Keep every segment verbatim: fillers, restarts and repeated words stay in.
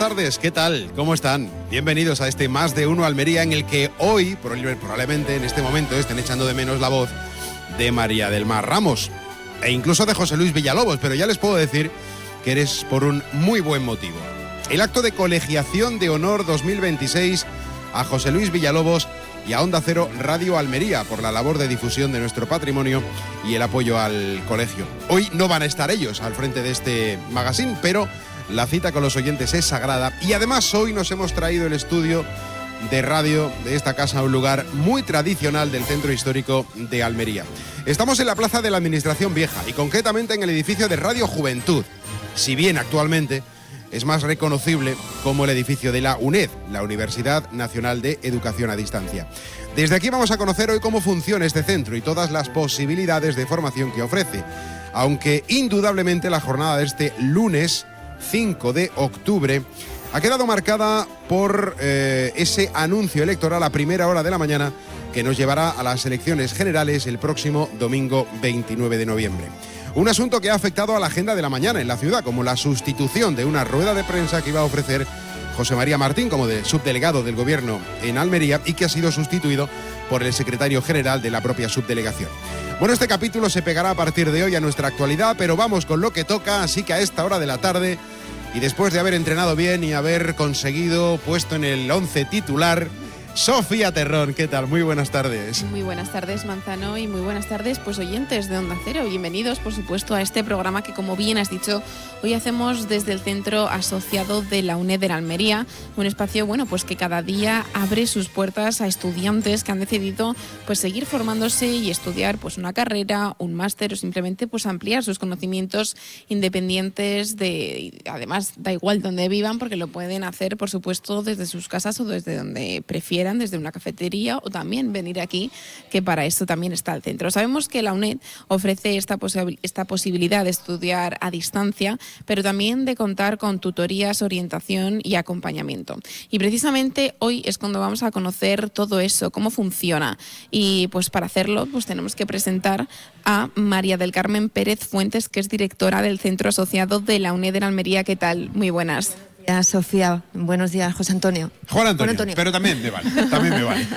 tardes, ¿qué tal? ¿Cómo están? Bienvenidos a este Más de Uno Almería, en el que hoy, probablemente en este momento, estén echando de menos la voz de María del Mar Ramos e incluso de José Luis Villalobos, pero ya les puedo decir que eres por un muy buen motivo. El acto de colegiación de honor dos mil veintiséis a José Luis Villalobos y a Onda Cero Radio Almería por la labor de difusión de nuestro patrimonio y el apoyo al colegio. Hoy no van a estar ellos al frente de este magazine, pero la cita con los oyentes es sagrada y además hoy nos hemos traído el estudio de radio de esta casa a un lugar muy tradicional del centro histórico de Almería. Estamos en la plaza de la Administración Vieja y concretamente en el edificio de Radio Juventud, si bien actualmente es más reconocible como el edificio de la UNED, la Universidad Nacional de Educación a Distancia. Desde aquí vamos a conocer hoy cómo funciona este centro y todas las posibilidades de formación que ofrece, aunque indudablemente la jornada de este lunes cinco de octubre ha quedado marcada por eh, ese anuncio electoral a primera hora de la mañana que nos llevará a las elecciones generales el próximo domingo veintinueve de noviembre. Un asunto que ha afectado a la agenda de la mañana en la ciudad, como la sustitución de una rueda de prensa que iba a ofrecer José María Martín como de subdelegado del Gobierno en Almería y que ha sido sustituido por el secretario general de la propia subdelegación. Bueno, este capítulo se pegará a partir de hoy a nuestra actualidad, pero vamos con lo que toca, así que a esta hora de la tarde y después de haber entrenado bien y haber conseguido puesto en el once titular, Sofía Terrón, ¿qué tal? Muy buenas tardes. Muy buenas tardes, Manzano, y muy buenas tardes, pues oyentes de Onda Cero. Bienvenidos, por supuesto, a este programa que, como bien has dicho, hoy hacemos desde el Centro Asociado de la UNED de Almería, un espacio, bueno, pues que cada día abre sus puertas a estudiantes que han decidido, pues, seguir formándose y estudiar, pues, una carrera, un máster o simplemente, pues, ampliar sus conocimientos independientes de, además, da igual donde vivan, porque lo pueden hacer, por supuesto, desde sus casas o desde donde prefieran, desde una cafetería o también venir aquí, que para esto también está el centro. Sabemos que la UNED ofrece esta, posi- esta posibilidad de estudiar a distancia, pero también de contar con tutorías, orientación y acompañamiento. Y precisamente hoy es cuando vamos a conocer todo eso, cómo funciona. Y pues para hacerlo pues tenemos que presentar a María del Carmen Pérez Fuentes, que es directora del Centro Asociado de la UNED en Almería. ¿Qué tal? Muy buenas. Buenos días, Sofía. Buenos días, José Antonio. Juan Antonio, Juan Antonio. pero también me vale, también me vale.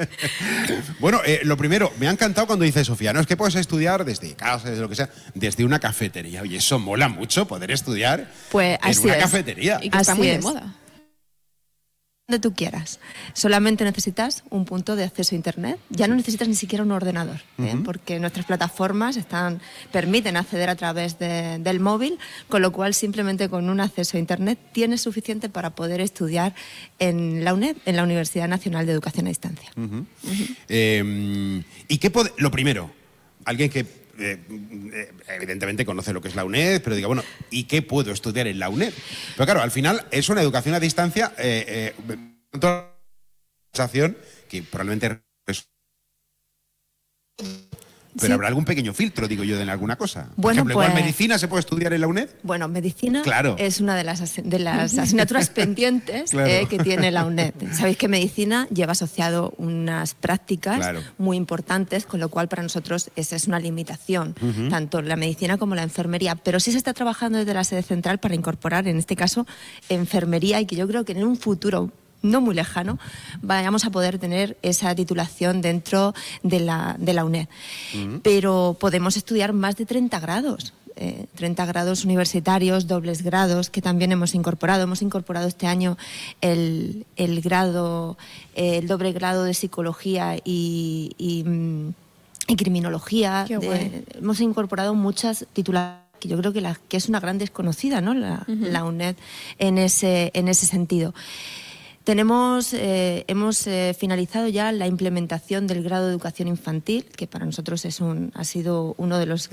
Bueno, eh, lo primero, me ha encantado cuando dice Sofía, no es que puedes estudiar desde casa, desde lo que sea, desde una cafetería. Oye, eso mola mucho, poder estudiar pues en así una es. cafetería. Y que está Así muy es. de moda. Donde tú quieras. Solamente necesitas un punto de acceso a Internet. Ya no necesitas ni siquiera un ordenador, ¿eh? Uh-huh. Porque nuestras plataformas están, permiten acceder a través de, del móvil, con lo cual simplemente con un acceso a Internet tienes suficiente para poder estudiar en la UNED, en la Universidad Nacional de Educación a Distancia. Uh-huh. Uh-huh. Eh, ¿Y qué puede, lo primero, alguien que Eh, eh, evidentemente conoce lo que es la UNED, pero diga, bueno, ¿y qué puedo estudiar en la UNED? Pero claro, al final es una educación a distancia, eh, eh, sensación que probablemente es... Pero sí, habrá algún pequeño filtro, digo yo, de alguna cosa. Por bueno, ejemplo, pues, igual medicina se puede estudiar en la UNED. Bueno, medicina claro. es una de las, de las asignaturas pendientes claro. eh, que tiene la UNED. Sabéis que medicina lleva asociado unas prácticas claro. muy importantes, con lo cual para nosotros esa es una limitación, uh-huh. tanto la medicina como la enfermería. Pero sí se está trabajando desde la sede central para incorporar, en este caso, enfermería, y que yo creo que en un futuro no muy lejano, vayamos a poder tener esa titulación dentro de la, de la UNED. Uh-huh. Pero podemos estudiar más de treinta grados, eh, treinta grados universitarios, dobles grados, que también hemos incorporado. Hemos incorporado este año el, el grado, eh, el doble grado de psicología y, y, y criminología. De, hemos incorporado muchas titulaciones que yo creo que, la, que es una gran desconocida, ¿no? La, uh-huh. la UNED en ese, en ese sentido. Tenemos, eh, hemos eh, finalizado ya la implementación del grado de educación infantil, que para nosotros es un, ha sido uno de los